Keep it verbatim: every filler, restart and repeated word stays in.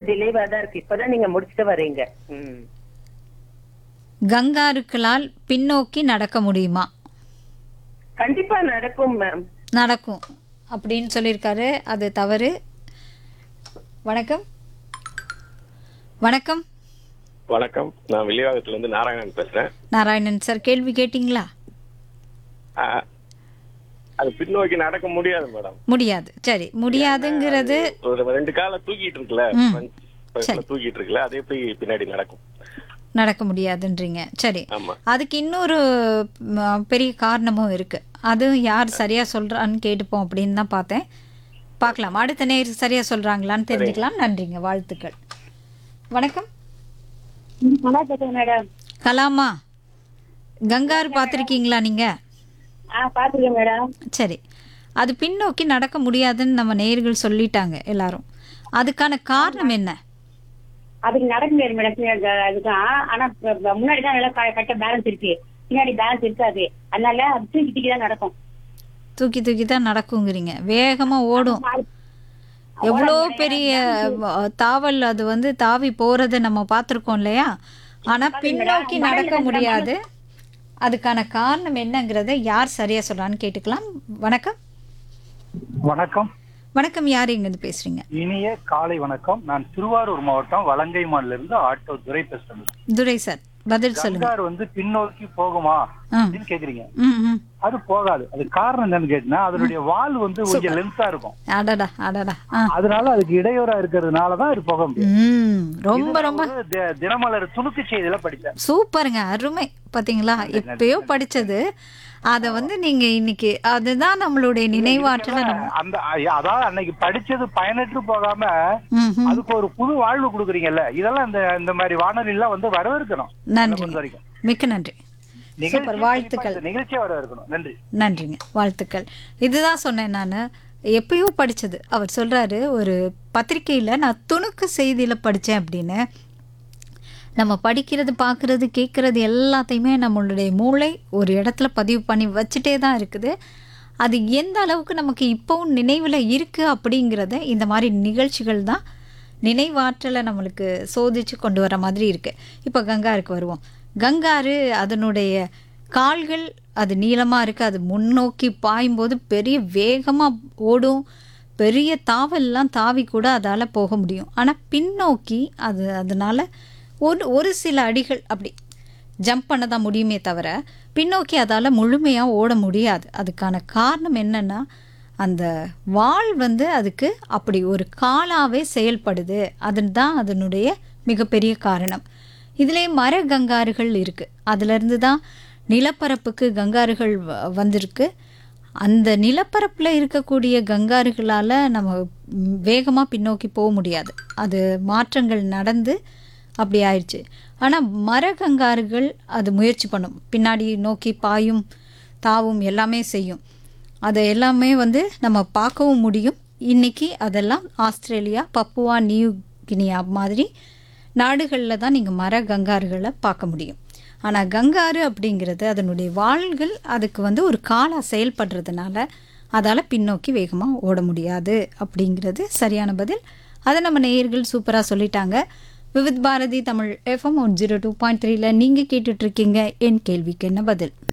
டிலேவா தான் இருக்கு. இப்பதான் நீங்க முடிச்சுட்டு வரீங்க. ம். கங்காருக்களால் பின்னோக்கி நடக்க முடியுமா? கண்டிப்பா நடக்கும் மேம். நடக்கும் அப்படின்னு சொல்லியிருக்காரு. அது தவறு. வணக்கம். வணக்கம். வணக்கம். நான் வெளிவாகத்துல இருந்து நாராயணன் பேசுறேன். நாராயணன் சார், கேள்வி கேட்டிங்களா? ஆ, அது பின்னோக்கி நடக்க முடியாது மேடம். முடியாது. சரி, முடியாதுங்கிறது ஒரு ரெண்டு கால தூக்கிட்டு இருக்குல்ல, ம். front side ல தூக்கிட்டு இருக்குல்ல, அதே போய் பின்னாடி நடக்கும். நடக்க முடியாதுன்றீங்க. சரி, ஆமா. அதுக்கு இன்னொரு ம், பெரிய காரணமும் இருக்கு. அது யார் சரியா சொல்றான்னு கேட்டுப்போம் அப்படின்னு தான் பார்த்தேன். பார்க்கலாம், அடுத்த நேர் சரியா சொல்றாங்களான்னு தெரிஞ்சுக்கலாம். நன்றிங்க, வாழ்த்துக்கள். வணக்கம். நல்லா கேட்டேன் மேடம். கலாமா, கங்காரு பார்த்துருக்கீங்களா நீங்க? ஆ பாத்துக்கேன் மேடம். சரி, அது பின்னோக்கி நடக்க முடியாதுன்னு நம்ம நேயர்கள் சொல்லிட்டாங்க எல்லாரும். அதுக்கான காரணம் என்ன? அதுக்கு நடக்க முடியாது மேடம். பின்னாடி அதுதான். ஆனா ப- ப- முன்னாடி தான் நல்லா க- கரெக்டா பேலன்ஸ் இருக்கு, பின்னாடி பேலன்ஸ் இருக்காது. அதனால அது தூக்கி தூக்கி தான் நடக்கும். தூக்கி தூக்கி தான் நடக்குங்கிறீங்க. வேகமா ஓடும். எவ்வளோ பெரிய வ- தாவல் அது வந்து தாவி போறதை நம்ம பார்த்துருக்கோம் இல்லையா? ஆனா பின்னோக்கி நடக்க முடியாது. அதுக்கான காரணம் என்னங்கிறத யார் சரியா சொல்றான்னு கேட்டுக்கலாம். வணக்கம். வணக்கம். வணக்கம், யார் எங்கிருந்து பேசுறீங்க? இனிய காலை வணக்கம். நான் திருவாரூர் மாவட்டம் வலங்கைமான்ல இருந்து ஆட்டோ துரை பேசுறேன். துரை சார், பதில் சொல்லுங்க. கங்காரு வந்து பின்னோக்கி போகுமா ஆ. அப்படின்னு கேக்குறீங்க. ம் ம் அது போகாது. அது காரணம் என்னன்னு கேட்டீங்கன்னா, அதனுடைய வால் வந்து கொஞ்சம் லென்த்தா இருக்கும். அடடா அடடா. ஆ அதனால அதுக்கு இடையூறா இருக்கிறதுனாலதான் அது போக முடியும். ம் ரொம்ப இது ரொம்ப நான் ஒரு தி- தினமலர் துணுக்கு செய்தியில படிச்சேன். சூப்பருங்க, அருமை. பாத்தீங்களா, எப்பயோ படிச்சது அத வந்து நீங்க இன்னைக்கு அதுதான் நம்மளுடைய நினைவாற்றல நம்ம அந்த அதாவது அன்னைக்கு படிச்சது பயனற்று போகாம ம், ம். அதுக்கு ஒரு புது வாழ்வு கொடுக்குறீங்கல்ல, இதெல்லாம் இந்த இந்த மாதிரி வானொலி எல்லாம் வந்து வரவேற்கணும். நன்றி, பொறுத்த வரைக்கும் மிக்க நன்றி. சூப்பர், வாழ்த்துக்கள். நிகழ்ச்சியா வரவேற்கணும். நன்றி. நன்றிங்க, வாழ்த்துக்கள். இதுதான் சொன்னேன் நான், எப்பயோ படிச்சது. அவர் சொல்றாரு, ஒரு பத்திரிக்கையில நான் துணுக்கு செய்தியில படிச்சேன் அப்படின்னு. நம்ம படிக்கிறது, பார்க்கறது, கேட்கறது எல்லாத்தையுமே நம்மளுடைய மூளை ஒரு இடத்துல பதிவு பண்ணி வச்சுட்டே தான் இருக்குது. அது எந்த அளவுக்கு நமக்கு இப்போவும் நினைவில் இருக்குது அப்படிங்கிறத இந்த மாதிரி நிகழ்ச்சிகள் தான் நினைவாற்றலை நம்மளுக்கு சோதிச்சு கொண்டு வர மாதிரி இருக்குது. இப்போ கங்காருக்கு வருவோம். கங்காரு அதனுடைய கால்கள் அது நீளமாக இருக்குது. அது முன்னோக்கி பாயும்போது பெரிய வேகமாக ஓடும். பெரிய தாவல்லாம் தாவி கூட அதால் போக முடியும். ஆனால் பின்னோக்கி அது அதனால் ஒரு ஒரு சில அடிகள் அப்படி ஜம்ப் பண்ண தான் முடியுமே தவிர பின்னோக்கி அதால் முழுமையாக ஓட முடியாது. அதுக்கான காரணம் என்னென்னா, அந்த வால் வந்து அதுக்கு அப்படி ஒரு காலாகவே செயல்படுது. அதுதான் அதனுடைய மிகப்பெரிய காரணம். இதிலே மர கங்காருகள் இருக்குது. அதிலிருந்து தான் நிலப்பரப்புக்கு கங்காருகள் வ- வந்திருக்கு. அந்த நிலப்பரப்பில் இருக்கக்கூடிய கங்காருகளால் நம்ம வேகமாக பின்னோக்கி போக முடியாது. அது மாற்றங்கள் நடந்து அப்படி ஆயிடுச்சு. ஆனால் மர கங்காருகள் அது முயற்சி பண்ணும், பின்னாடி நோக்கி பாயும், தாவும், எல்லாமே செய்யும். அதை எல்லாமே வந்து நம்ம பார்க்கவும் முடியும். இன்றைக்கி அதெல்லாம் ஆஸ்திரேலியா, பப்புவா நியூ கினியா மாதிரி நாடுகளில் தான் நீங்கள் மர கங்காருகளை பார்க்க முடியும். ஆனால் கங்காரு அப்படிங்கிறது அதனுடைய வாள்கள் அதுக்கு வந்து ஒரு காலாக செயல்படுறதுனால அதால் பின்னோக்கி வேகமாக ஓட முடியாது அப்படிங்கிறது சரியான பதில். அதை நம்ம நேயர்கள் சூப்பராக சொல்லிட்டாங்க. Vividh Bharathi Tamil FM one zero two point த்ரீல நீங்கள் கேட்டுட்ருக்கீங்க என் கேள்விக்கு என்ன பதில்.